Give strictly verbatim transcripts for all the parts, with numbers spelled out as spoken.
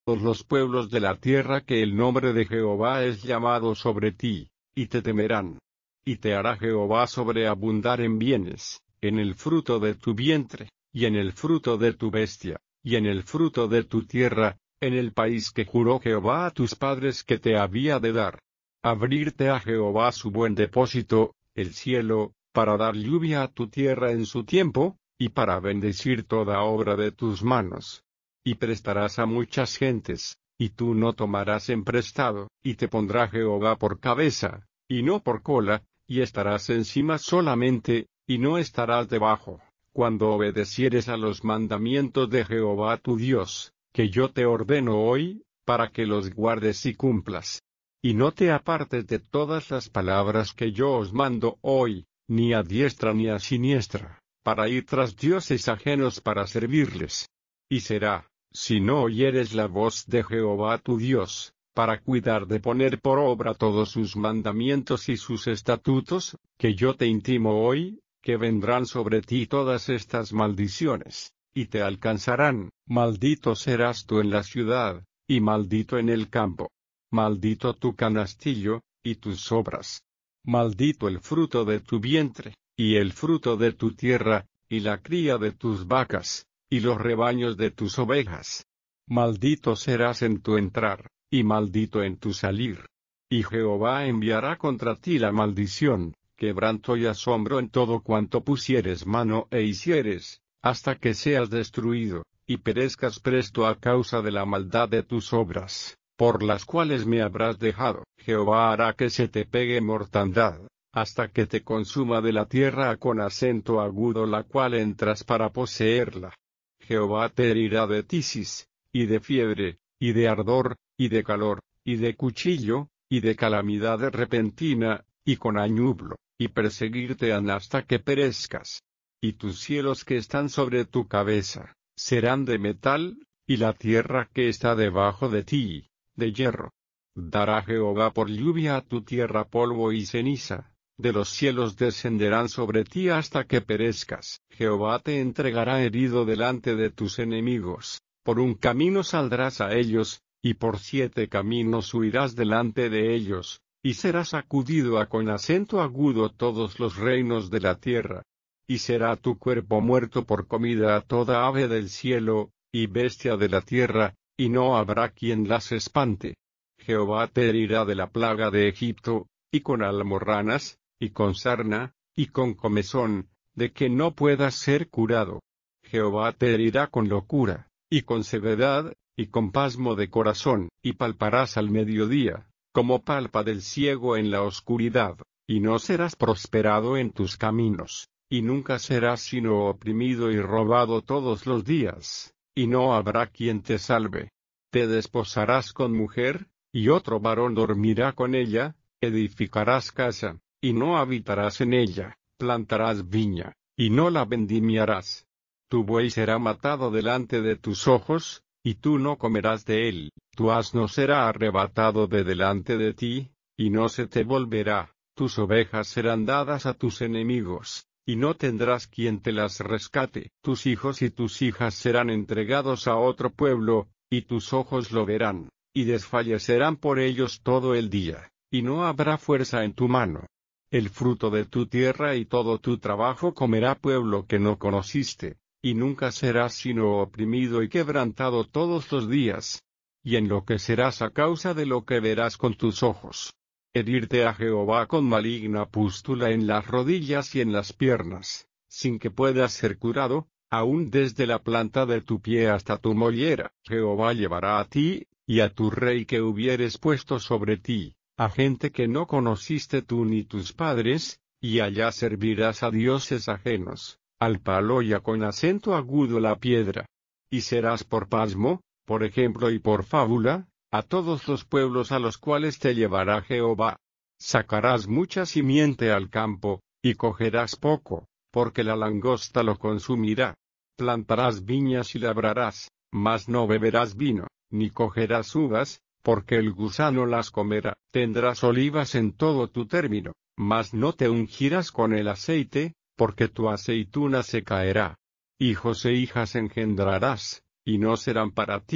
los pueblos de la tierra que el nombre de Jehová es llamado sobre ti, y te temerán. Y te hará Jehová sobreabundar en bienes, en el fruto de tu vientre, y en el fruto de tu bestia, y en el fruto de tu tierra, en el país que juró Jehová a tus padres que te había de dar. Abrirte a Jehová su buen depósito, el cielo, para dar lluvia a tu tierra en su tiempo, y para bendecir toda obra de tus manos. Y prestarás a muchas gentes, y tú no tomarás en prestado, y te pondrá Jehová por cabeza, y no por cola, y estarás encima solamente, y no estarás debajo, cuando obedecieres a los mandamientos de Jehová tu Dios, que yo te ordeno hoy, para que los guardes y cumplas. Y no te apartes de todas las palabras que yo os mando hoy, ni a diestra ni a siniestra, para ir tras dioses ajenos para servirles. Y será, si no oyeres la voz de Jehová tu Dios, para cuidar de poner por obra todos sus mandamientos y sus estatutos, que yo te intimo hoy, que vendrán sobre ti todas estas maldiciones, y te alcanzarán. Maldito serás tú en la ciudad, y maldito en el campo. Maldito tu canastillo, y tus obras. Maldito el fruto de tu vientre, y el fruto de tu tierra, y la cría de tus vacas, y los rebaños de tus ovejas. Maldito serás en tu entrar, y maldito en tu salir. Y Jehová enviará contra ti la maldición, quebranto y asombro en todo cuanto pusieres mano e hicieres, hasta que seas destruido, y perezcas presto a causa de la maldad de tus obras, por las cuales me habrás dejado. Jehová hará que se te pegue mortandad, hasta que te consuma de la tierra con acento agudo la cual entras para poseerla. Jehová te herirá de tisis, y de fiebre, y de ardor, y de calor, y de cuchillo, y de calamidad repentina, y con añublo, y perseguirte han hasta que perezcas. Y tus cielos que están sobre tu cabeza, serán de metal, y la tierra que está debajo de ti, de hierro. Dará Jehová por lluvia a tu tierra polvo y ceniza, de los cielos descenderán sobre ti hasta que perezcas. Jehová te entregará herido delante de tus enemigos, por un camino saldrás a ellos, y por siete caminos huirás delante de ellos, y será sacudido a con acento agudo todos los reinos de la tierra. Y será tu cuerpo muerto por comida a toda ave del cielo, y bestia de la tierra, y no habrá quien las espante. Jehová te herirá de la plaga de Egipto, y con almorranas, y con sarna, y con comezón, de que no puedas ser curado. Jehová te herirá con locura, y con ceguedad, y con pasmo de corazón, y palparás al mediodía, como palpa del ciego en la oscuridad, y no serás prosperado en tus caminos, y nunca serás sino oprimido y robado todos los días, y no habrá quien te salve. Te desposarás con mujer, y otro varón dormirá con ella, edificarás casa, y no habitarás en ella, plantarás viña, y no la vendimiarás. Tu buey será matado delante de tus ojos, y tú no comerás de él. Tu asno será arrebatado de delante de ti, y no se te volverá. Tus ovejas serán dadas a tus enemigos, y no tendrás quien te las rescate. Tus hijos y tus hijas serán entregados a otro pueblo, y tus ojos lo verán, y desfallecerán por ellos todo el día, y no habrá fuerza en tu mano. El fruto de tu tierra y todo tu trabajo comerá pueblo que no conociste, y nunca serás sino oprimido y quebrantado todos los días. Y enloquecerás a causa de lo que verás con tus ojos. Herirte a Jehová con maligna pústula en las rodillas y en las piernas, sin que puedas ser curado, aun desde la planta de tu pie hasta tu mollera. Jehová llevará a ti, y a tu rey que hubieres puesto sobre ti, a gente que no conociste tú ni tus padres, y allá servirás a dioses ajenos, al palo y a con acento agudo la piedra. Y serás por pasmo, por ejemplo y por fábula, a todos los pueblos a los cuales te llevará Jehová. Sacarás mucha simiente al campo, y cogerás poco, porque la langosta lo consumirá. Plantarás viñas y labrarás, mas no beberás vino, ni cogerás uvas, porque el gusano las comerá. Tendrás olivas en todo tu término, mas no te ungirás con el aceite, porque tu aceituna se caerá. Hijos e hijas engendrarás, y no serán para ti,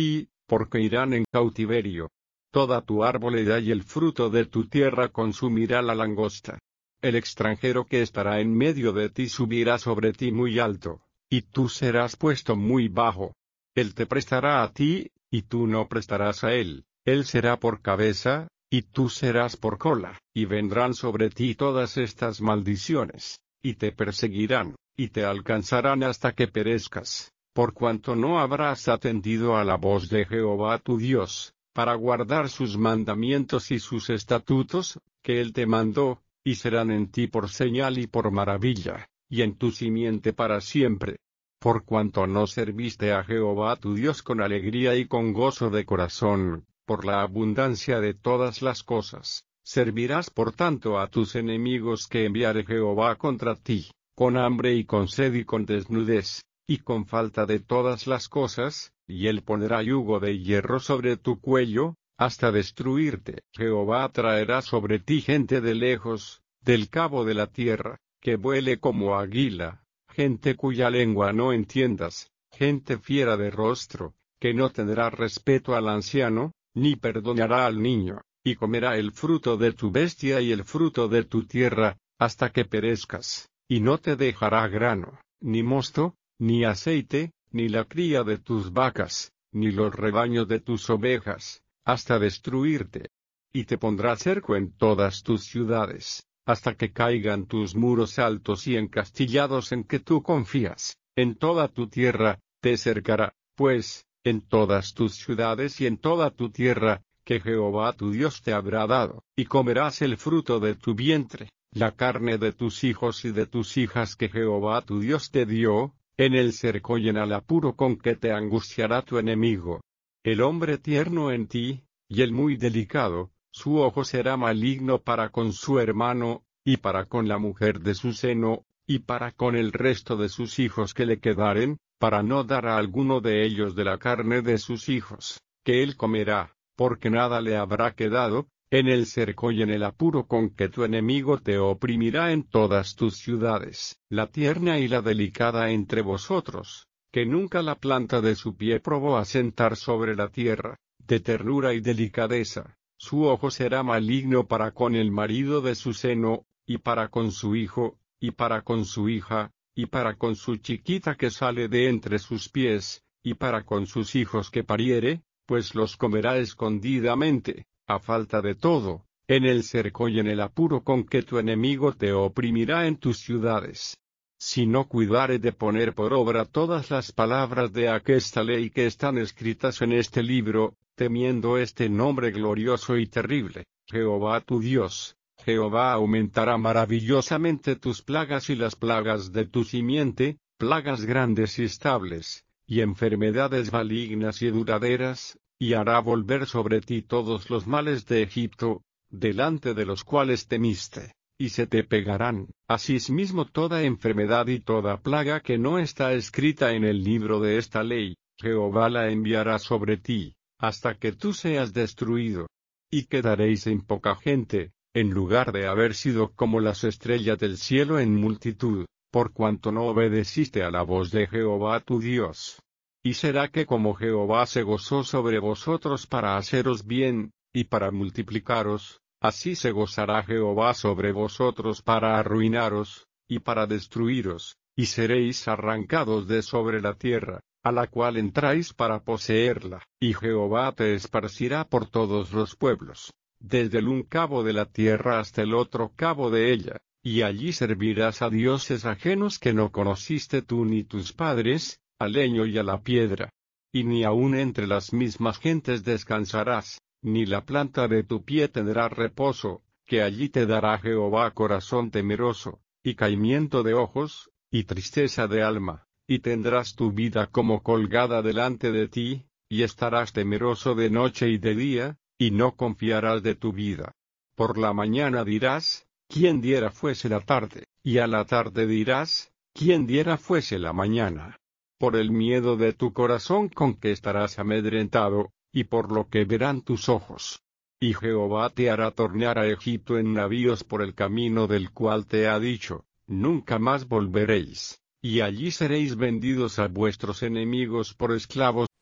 porque irán en cautiverio. Toda tu arboleda y el fruto de tu tierra consumirá la langosta. El extranjero que estará en medio de ti subirá sobre ti muy alto, y tú serás puesto muy bajo. Él te prestará a ti, y tú no prestarás a él. Él será por cabeza, y tú serás por cola. Y vendrán sobre ti todas estas maldiciones, y te perseguirán, y te alcanzarán hasta que perezcas, por cuanto no habrás atendido a la voz de Jehová tu Dios, para guardar sus mandamientos y sus estatutos, que él te mandó, y serán en ti por señal y por maravilla, y en tu simiente para siempre. Por cuanto no serviste a Jehová tu Dios con alegría y con gozo de corazón, por la abundancia de todas las cosas, servirás por tanto a tus enemigos que enviare Jehová contra ti, con hambre y con sed y con desnudez, y con falta de todas las cosas, y él pondrá yugo de hierro sobre tu cuello, hasta destruirte. Jehová traerá sobre ti gente de lejos, del cabo de la tierra, que vuele como águila, gente cuya lengua no entiendas, gente fiera de rostro, que no tendrá respeto al anciano, ni perdonará al niño, y comerá el fruto de tu bestia y el fruto de tu tierra, hasta que perezcas, y no te dejará grano, ni mosto, ni aceite, ni la cría de tus vacas, ni los rebaños de tus ovejas, hasta destruirte. Y te pondrá cerco en todas tus ciudades, hasta que caigan tus muros altos y encastillados en que tú confías. En toda tu tierra, te cercará, pues, en todas tus ciudades y en toda tu tierra, que Jehová tu Dios te habrá dado, y comerás el fruto de tu vientre, la carne de tus hijos y de tus hijas que Jehová tu Dios te dio, en el cerco y en el apuro con que te angustiará tu enemigo. El hombre tierno en ti, y el muy delicado, su ojo será maligno para con su hermano, y para con la mujer de su seno, y para con el resto de sus hijos que le quedaren, para no dar a alguno de ellos de la carne de sus hijos, que él comerá, porque nada le habrá quedado, en el cerco y en el apuro con que tu enemigo te oprimirá en todas tus ciudades. La tierna y la delicada entre vosotros, que nunca la planta de su pie probó a sentar sobre la tierra, de ternura y delicadeza, su ojo será maligno para con el marido de su seno, y para con su hijo, y para con su hija, y para con su chiquita que sale de entre sus pies, y para con sus hijos que pariere, pues los comerá escondidamente, a falta de todo, en el cerco y en el apuro con que tu enemigo te oprimirá en tus ciudades. Si no cuidare de poner por obra todas las palabras de aquesta ley que están escritas en este libro, temiendo este nombre glorioso y terrible, Jehová tu Dios, Jehová aumentará maravillosamente tus plagas y las plagas de tu simiente, plagas grandes y estables, y enfermedades malignas y duraderas, y hará volver sobre ti todos los males de Egipto, delante de los cuales temiste, y se te pegarán, asimismo toda enfermedad y toda plaga que no está escrita en el libro de esta ley, Jehová la enviará sobre ti, hasta que tú seas destruido. Y quedaréis en poca gente, en lugar de haber sido como las estrellas del cielo en multitud, por cuanto no obedeciste a la voz de Jehová tu Dios. Y será que como Jehová se gozó sobre vosotros para haceros bien, y para multiplicaros, así se gozará Jehová sobre vosotros para arruinaros, y para destruiros, y seréis arrancados de sobre la tierra, a la cual entráis para poseerla, y Jehová te esparcirá por todos los pueblos, desde el un cabo de la tierra hasta el otro cabo de ella, y allí servirás a dioses ajenos que no conociste tú ni tus padres, al leño y a la piedra. Y ni aun entre las mismas gentes descansarás, ni la planta de tu pie tendrá reposo, que allí te dará Jehová corazón temeroso, y caimiento de ojos, y tristeza de alma, y tendrás tu vida como colgada delante de ti, y estarás temeroso de noche y de día, y no confiarás de tu vida. Por la mañana dirás, ¿quién diera fuese la tarde? Y a la tarde dirás, ¿quién diera fuese la mañana? Por el miedo de tu corazón con que estarás amedrentado, y por lo que verán tus ojos. Y Jehová te hará tornar a Egipto en navíos por el camino del cual te ha dicho, nunca más volveréis, y allí seréis vendidos a vuestros enemigos por esclavos